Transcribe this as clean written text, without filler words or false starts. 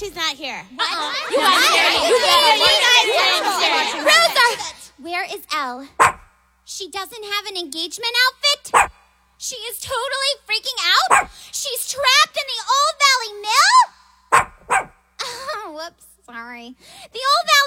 she's not here. You guys Rosa! Where is Elle? She doesn't have an engagement outfit? She is totally freaking out? She's trapped in the Old Valley Mill? Oh, whoops, sorry. The Old